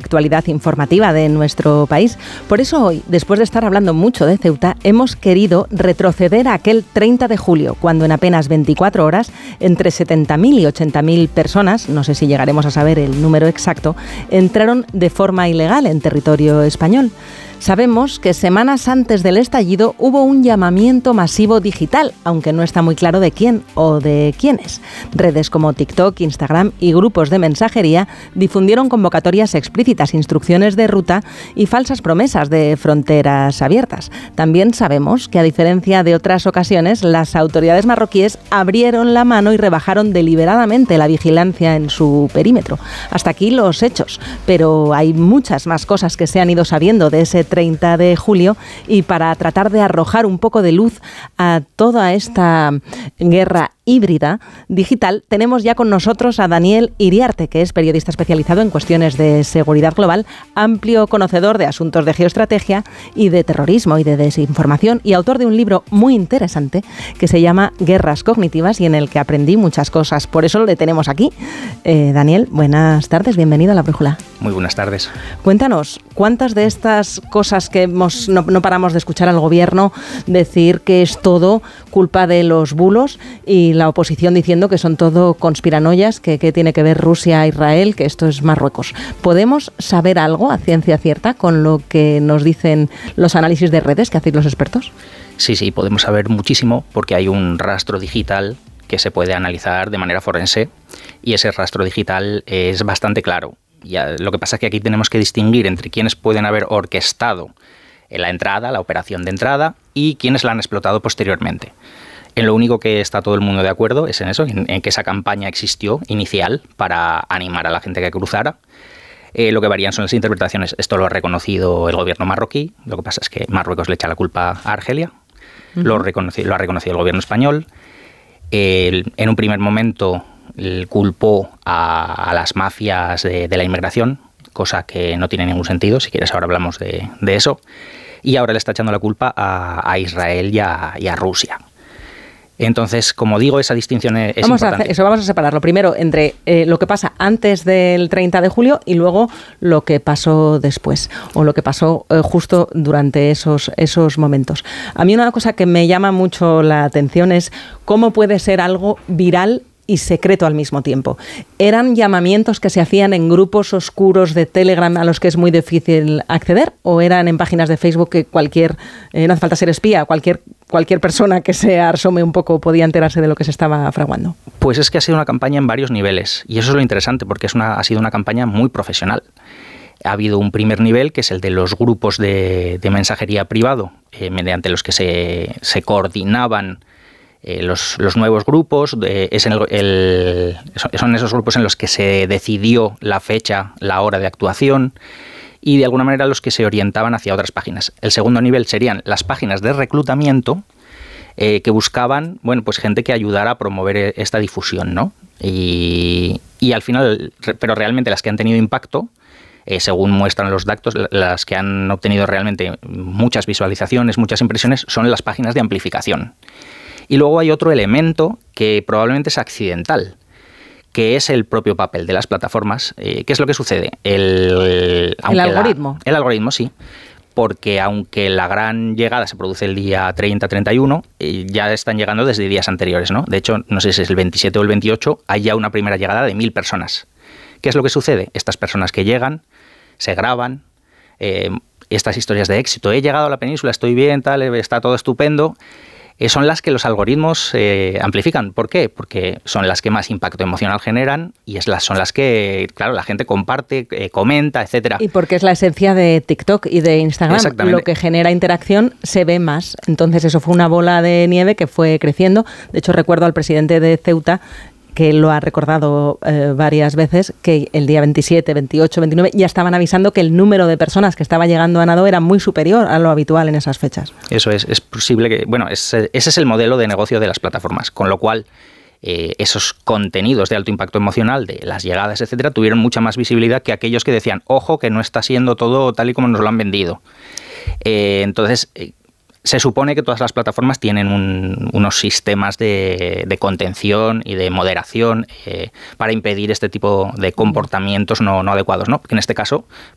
actualidad informativa de nuestro país. Por eso hoy, después de estar hablando mucho de Ceuta, hemos querido retroceder a aquel 30 de julio, cuando en apenas 24 horas, entre 70.000 y 80.000 personas, no sé si llegaremos a saber el número exacto, entraron de forma ilegal en territorio español. Sabemos que semanas antes del estallido hubo un llamamiento masivo digital, aunque no está muy claro de quién o de quiénes. Redes como TikTok, Instagram y grupos de mensajería difundieron convocatorias explícitas, instrucciones de ruta y falsas promesas de fronteras abiertas. También sabemos que, a diferencia de otras ocasiones, las autoridades marroquíes abrieron la mano y rebajaron deliberadamente la vigilancia en su perímetro. Hasta aquí los hechos, pero hay muchas más cosas que se han ido sabiendo de ese 30 de julio, y para tratar de arrojar un poco de luz a toda esta guerra híbrida digital, tenemos ya con nosotros a Daniel Iriarte, que es periodista especializado en cuestiones de seguridad global, amplio conocedor de asuntos de geoestrategia y de terrorismo y de desinformación, y autor de un libro muy interesante que se llama Guerras Cognitivas, y en el que aprendí muchas cosas. Por eso le tenemos aquí. Daniel, buenas tardes, bienvenido a La Brújula. Muy buenas tardes. Cuéntanos, ¿cuántas de estas cosas que no paramos de escuchar al gobierno decir que es todo culpa de los bulos, y la oposición diciendo que son todo conspiranoias, que tiene que ver Rusia, Israel, que esto es Marruecos? ¿Podemos saber algo a ciencia cierta con lo que nos dicen los análisis de redes que hacéis los expertos? Sí, podemos saber muchísimo, porque hay un rastro digital que se puede analizar de manera forense, y ese rastro digital es bastante claro. Lo que pasa es que aquí tenemos que distinguir entre quienes pueden haber orquestado la entrada, la operación de entrada, y quienes la han explotado posteriormente. En lo único que está todo el mundo de acuerdo es en eso, en que esa campaña existió inicial para animar a la gente que cruzara. Lo que varían son las interpretaciones. Esto lo ha reconocido el gobierno marroquí. Lo que pasa es que Marruecos le echa la culpa a Argelia. Lo ha reconocido el gobierno español. En un primer momento culpó a las mafias de la inmigración, cosa que no tiene ningún sentido. Si quieres, ahora hablamos de eso. Y ahora le está echando la culpa a Israel y a Rusia. Entonces, como digo, esa distinción es importante. Vamos a separarlo primero entre lo que pasa antes del 30 de julio y luego lo que pasó después, o lo que pasó justo durante esos momentos. A mí una cosa que me llama mucho la atención es cómo puede ser algo viral y secreto al mismo tiempo. ¿Eran llamamientos que se hacían en grupos oscuros de Telegram a los que es muy difícil acceder? ¿O eran en páginas de Facebook que no hace falta ser espía, cualquier persona que se asome un poco podía enterarse de lo que se estaba fraguando? Pues es que ha sido una campaña en varios niveles, y eso es lo interesante, porque ha sido una campaña muy profesional. Ha habido un primer nivel, que es el de los grupos de mensajería privado, mediante los que se coordinaban los nuevos grupos. Son esos grupos en los que se decidió la fecha, la hora de actuación, y de alguna manera los que se orientaban hacia otras páginas. El segundo nivel serían las páginas de reclutamiento, que buscaban, pues gente que ayudara a promover esta difusión, ¿no? Y al final, pero realmente las que han tenido impacto, según muestran los datos, las que han obtenido realmente muchas visualizaciones, muchas impresiones, son las páginas de amplificación. Y luego hay otro elemento que probablemente es accidental, que es el propio papel de las plataformas. ¿Qué es lo que sucede? El algoritmo. El algoritmo, sí. Porque aunque la gran llegada se produce el día 30-31, ya están llegando desde días anteriores, ¿no? De hecho, no sé si es el 27 o el 28, hay ya una primera llegada de 1.000 personas. ¿Qué es lo que sucede? Estas personas que llegan, se graban, estas historias de éxito. He llegado a la península, estoy bien, tal, está todo estupendo. Son las que los algoritmos amplifican. ¿Por qué? Porque son las que más impacto emocional generan, y son las que, claro, la gente comparte, comenta, etcétera. Y porque es la esencia de TikTok y de Instagram. Exactamente. Lo que genera interacción se ve más. Entonces eso fue una bola de nieve que fue creciendo. De hecho, recuerdo al presidente de Ceuta, que lo ha recordado varias veces, que el día 27, 28, 29 ya estaban avisando que el número de personas que estaba llegando a Nado era muy superior a lo habitual en esas fechas. Eso es posible que... ese es el modelo de negocio de las plataformas, con lo cual esos contenidos de alto impacto emocional, de las llegadas, etcétera, tuvieron mucha más visibilidad que aquellos que decían, ojo, que no está siendo todo tal y como nos lo han vendido. Entonces... Se supone que todas las plataformas tienen unos sistemas de contención y de moderación para impedir este tipo de comportamientos no adecuados, ¿no? Que en este caso